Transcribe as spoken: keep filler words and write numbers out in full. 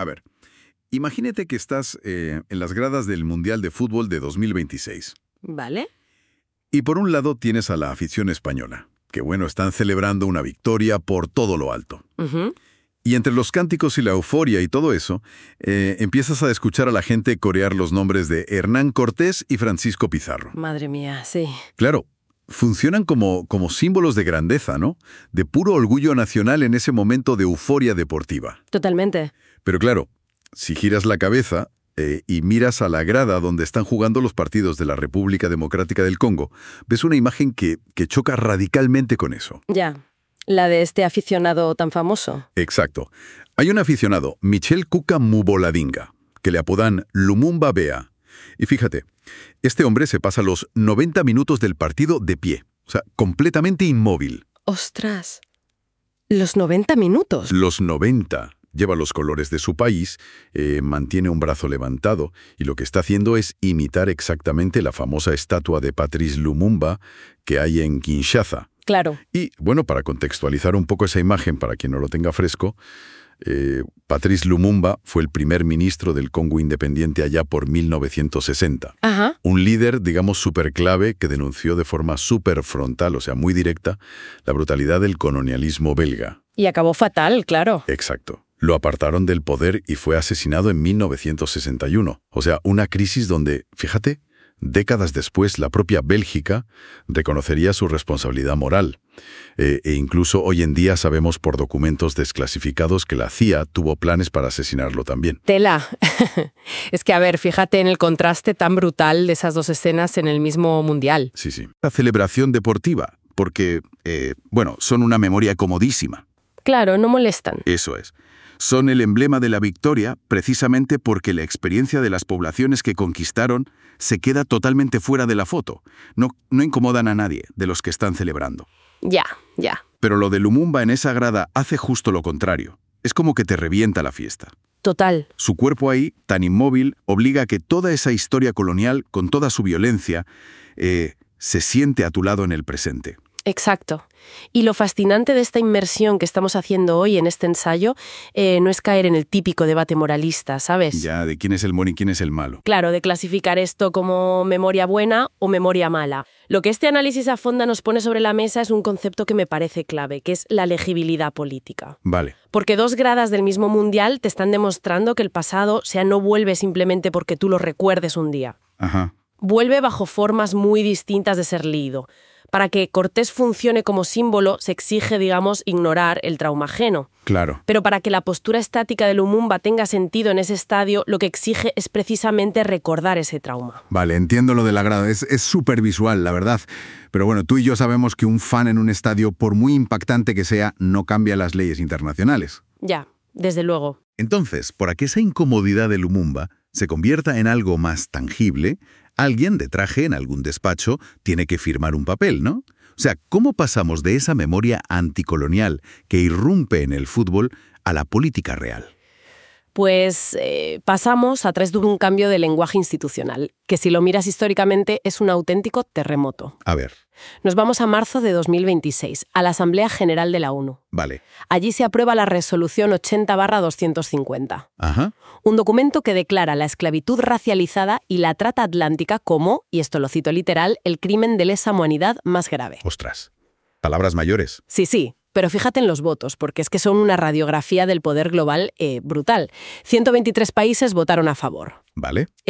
A ver, imagínate que estás eh, en las gradas del Mundial de Fútbol de dos mil veintiséis. ¿Vale? Y por un lado tienes a la afición española, que bueno, están celebrando una victoria por todo lo alto. Ujú. Y entre los cánticos y la euforia y todo eso, eh, empiezas a escuchar a la gente corear los nombres de Hernán Cortés y Francisco Pizarro. Madre mía, sí. Claro, funcionan como, como símbolos de grandeza, ¿no? De puro orgullo nacional en ese momento de euforia deportiva. Totalmente. Pero claro, si giras la cabeza eh, y miras a la grada donde están jugando los partidos de la República Democrática del Congo, ves una imagen que, que choca radicalmente con eso. Ya. La de este aficionado tan famoso. Exacto. Hay un aficionado, Michel Kuka Muboladinga, que le apodan Lumumba Bea. Y fíjate, este hombre se pasa los noventa minutos del partido de pie, o sea, completamente inmóvil. ¡Ostras! ¿Los noventa minutos? Los noventa. Lleva los colores de su país, eh, mantiene un brazo levantado y lo que está haciendo es imitar exactamente la famosa estatua de Patrice Lumumba que hay en Kinshasa. Claro. Y, bueno, para contextualizar un poco esa imagen, para quien no lo tenga fresco, eh, Patrice Lumumba fue el primer ministro del Congo independiente allá por mil novecientos sesenta. Ajá. Un líder, digamos, súper clave que denunció de forma súper frontal, o sea, muy directa, la brutalidad del colonialismo belga. Y acabó fatal, claro. Exacto. Lo apartaron del poder y fue asesinado en mil novecientos sesenta y uno. O sea, una crisis donde, fíjate, décadas después la propia Bélgica reconocería su responsabilidad moral. Eh, e incluso hoy en día sabemos por documentos desclasificados que la C I A tuvo planes para asesinarlo también. Tela. Es que, a ver, fíjate en el contraste tan brutal de esas dos escenas en el mismo mundial. Sí, sí. La celebración deportiva, porque, eh, bueno, son una memoria comodísima. Claro, no molestan. Eso es. Son el emblema de la victoria precisamente porque la experiencia de las poblaciones que conquistaron se queda totalmente fuera de la foto. No, no incomodan a nadie de los que están celebrando. Ya, ya. Pero lo de Lumumba en esa grada hace justo lo contrario. Es como que te revienta la fiesta. Total. Su cuerpo ahí, tan inmóvil, obliga a que toda esa historia colonial, con toda su violencia, eh, se siente a tu lado en el presente. Exacto. Y lo fascinante de esta inmersión que estamos haciendo hoy en este ensayo eh, no es caer en el típico debate moralista, ¿sabes? Ya, de quién es el bueno y quién es el malo. Claro, de clasificar esto como memoria buena o memoria mala. Lo que este análisis a fondo nos pone sobre la mesa es un concepto que me parece clave, que es la legibilidad política. Vale. Porque dos gradas del mismo mundial te están demostrando que el pasado, o sea, no vuelve simplemente porque tú lo recuerdes un día. Ajá. Vuelve bajo formas muy distintas de ser leído. Para que Cortés funcione como símbolo, se exige, digamos, ignorar el trauma ajeno. Claro. Pero para que la postura estática de Lumumba tenga sentido en ese estadio, lo que exige es precisamente recordar ese trauma. Vale, entiendo lo del agrado. Es súper visual, la verdad. Pero bueno, tú y yo sabemos que un fan en un estadio, por muy impactante que sea, no cambia las leyes internacionales. Ya, desde luego. Entonces, para que esa incomodidad de Lumumba se convierta en algo más tangible, alguien de traje en algún despacho tiene que firmar un papel, ¿no? O sea, ¿cómo pasamos de esa memoria anticolonial que irrumpe en el fútbol a la política real? Pues eh, pasamos a través de un cambio de lenguaje institucional, que si lo miras históricamente es un auténtico terremoto. A ver. Nos vamos a marzo de dos mil veintiséis, a la Asamblea General de la ONU. Vale. Allí se aprueba la Resolución ochenta barra doscientos cincuenta. Ajá. Un documento que declara la esclavitud racializada y la trata atlántica como, y esto lo cito literal, el crimen de lesa humanidad más grave. Ostras. Palabras mayores. Sí, sí. Pero fíjate en los votos, porque es que son una radiografía del poder global eh, brutal. ciento veintitrés países votaron a favor. Vale.